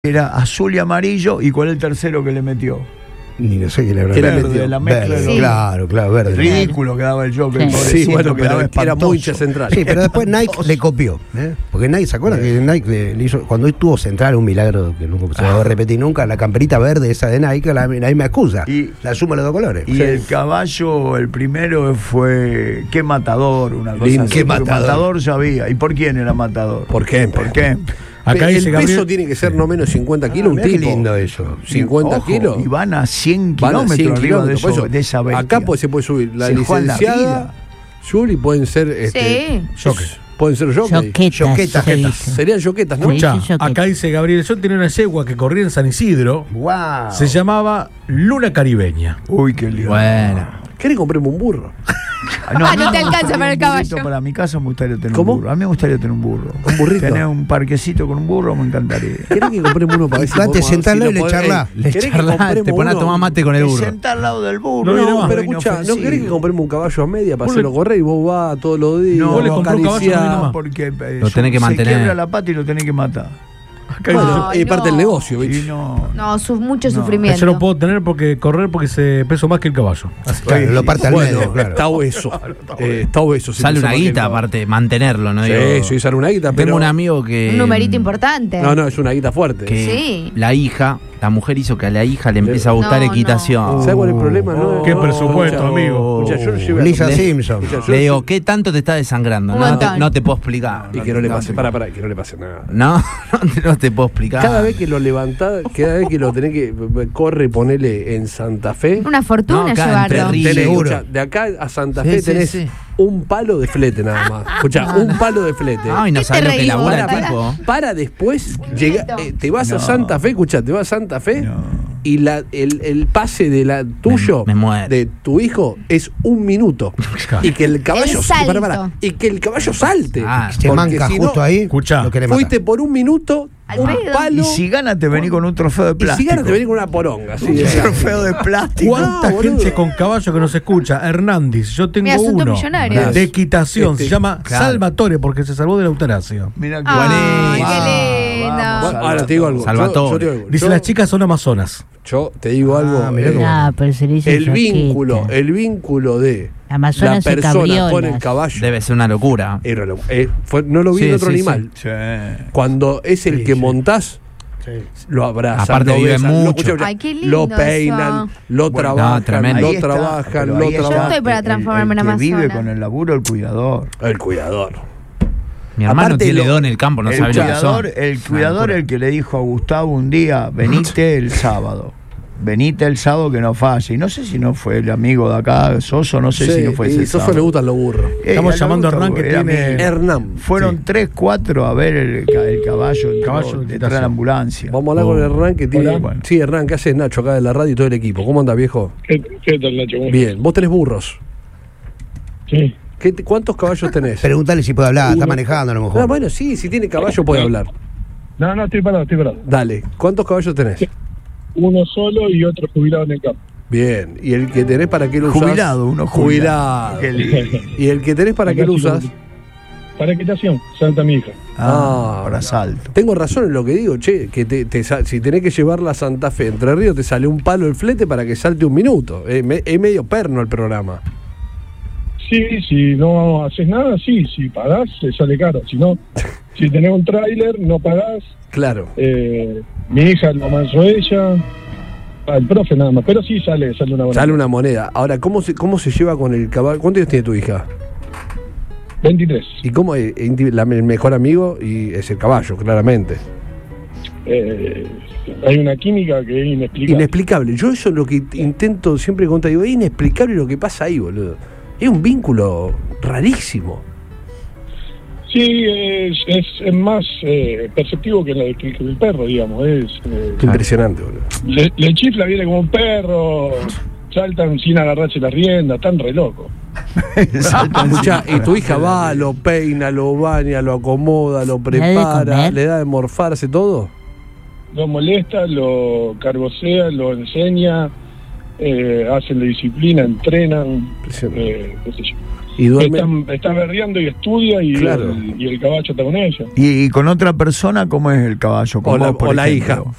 Era azul y amarillo. ¿Y cuál es el tercero que le metió? Ni no sé qué le habrá Verde, la mezcla verde, de los... Claro, verde. Ridículo quedaba el Joker. Sí, bueno, quedaba pero era muy central. Sí, pero después Nike le copió. Porque Nike, ¿se acuerdan que Nike le hizo, cuando estuvo central, un milagro que nunca se va a repetir nunca, la camperita verde esa de Nike, la misma excusa. Y la suma de los dos colores. Y el caballo, el primero fue Qué Matador, una cosa así. Qué Matador ya había. ¿Y por quién era Matador? ¿Por qué? ¿Por qué? Acá el peso tiene que ser no menos 50 kilos, un tipo. Qué lindo eso. 50 Ojo, kilos. Y van a 100 kilómetros arriba de, eso, de esa bestia. Acá se puede subir la licenciada, Juli, pueden ser jockeys. Pueden ser yoquetas. Serían yoquetas, ¿no? Escuchá, acá dice Gabriel, yo tenía una yegua que corría en San Isidro. Wow. Se llamaba Luna Caribeña. Uy, qué lindo. Bueno. ¿Querés comprarme un burro? No te alcanza para el caballo. Para mi casa me gustaría tener ¿Cómo? un burro. A mí me gustaría tener un burro. ¿Un burrito? Tener un parquecito con un burro me encantaría. ¿Querés que compremos uno para ver si podemos, sentarlo si y le charlás? Te ponés a tomar mate con el burro. Sentar al lado del burro. No, pero escuchá, ¿no querés que compremos un caballo a media para hacerlo correr y vos vas todos los días? No, le compró un caballo nomás. Porque lo tenés que mantener. Se quiebra la pata y lo tenés que matar. Es parte del negocio, ¿viste? Mucho sufrimiento. Yo no puedo tener correr porque se peso más que el caballo. Así claro, lo parte al medio, claro. Está obeso. Sale una guita aparte, mantenerlo, ¿no? Sí, sale una guita, pero... Tengo un amigo que... Un numerito importante. No, es una guita fuerte. Que la hija, la mujer hizo que a la hija le empiece a gustar equitación. ¿Sabes cuál es el problema? ¿Qué presupuesto, amigo? Lisa Simpson. Le digo, ¿qué tanto te está desangrando? No te puedo explicar. Y que no le pase, que no le pase nada. No te puedo explicar. Cada vez que lo levantás, cada vez que lo tenés que corre y ponele en Santa Fe. Una fortuna llevarlo. Escuchá, de acá a Santa Fe tenés un palo de flete nada más. Escuchá, un palo de flete. Ay, no sabes lo que labura el tipo. Para después, te vas a Santa Fe, escuchá, te vas a Santa Fe y el pase de tuyo, de tu hijo, es 1 minuto. Y que el caballo y que el caballo salte. Se manca justo ahí. Escuchá, fuiste por 1 minuto. Un palo. Y si gana te venís con un trofeo de plástico. Y si gana te venís con una poronga. Un trofeo de plástico. ¿Cuánta gente con caballo que nos escucha? Hernández, yo tengo uno de equitación, se llama Salvatore porque se salvó de la eutanasia. Mira qué lindo. Ahora te digo algo. Salvatore. Dice las chicas son amazonas. Yo te digo algo. Pero se dice el vínculo de Amazonas la persona con el caballo debe ser una locura. No lo vi en otro animal. Sí. Cuando es el que montás, lo abrazan. Aparte viven mucho. Ay, qué lindo lo peinan, eso. lo trabajan, lo trabajan. Yo estoy para transformarme en Amazona. Vive con el laburo el cuidador. El cuidador. Mi hermano tiene don en el campo, no sabe lo que son. El cuidador, el que le dijo a Gustavo un día, venite el sábado que no falle. Y no sé si no fue el amigo de acá, Soso, no sé si no fue ese Soso le gustan los burros. Estamos llamando a Hernán que tiene... Hernán. Fueron 3, 4 a ver el caballo detrás de la ambulancia. Vamos a hablar con Hernán que tiene... Bueno. Sí, Hernán, ¿qué haces, Nacho, acá de la radio y todo el equipo? ¿Cómo anda, viejo? ¿Qué tal, Nacho? Bien. ¿Vos tenés burros? Sí. ¿Cuántos caballos tenés? Pregúntale si puede hablar, está manejando a lo mejor. Bueno, sí, si tiene caballo puede hablar. No, estoy parado. Dale, ¿cuántos caballos tenés? Uno solo y otro jubilado en el campo. Bien, ¿y el que tenés para qué lo usás? Jubilado. ¿Y el que tenés para qué lo usás? Para equitación, salta mi hija. Para salto. Tengo razón en lo que digo, che, que si tenés que llevarla a Santa Fe, Entre Ríos, te sale un palo el flete para que salte 1 minuto. Es medio perno el programa. Sí, si no haces nada, sí, si pagás, te sale caro. Si no, si tenés un tráiler, no pagás. Claro. Mi hija lo amansó ella, el profe nada más, pero sí sale una moneda. Sale una moneda. Ahora, ¿cómo se lleva con el caballo? ¿Cuántos años tiene tu hija? 23. ¿Y cómo el mejor amigo y es el caballo, claramente? Hay una química que es inexplicable. Inexplicable. Yo eso es lo que intento siempre contar. Digo, es inexplicable lo que pasa ahí, boludo. Es un vínculo rarísimo. Sí, es más perceptivo que el perro, digamos. Qué impresionante, boludo. Le chifla, viene como un perro, saltan sin agarrarse la rienda, están re locos. Escuchá, y tu hija va, lo peina, lo baña, lo acomoda, lo prepara, le da de morfar, hace todo. Lo molesta, lo cargosea, lo enseña, hacen la disciplina, entrenan, qué sé yo. Y duerme. Está berreando y estudia y, claro. y el caballo está con ella. ¿Y con otra persona cómo es el caballo? O la hija.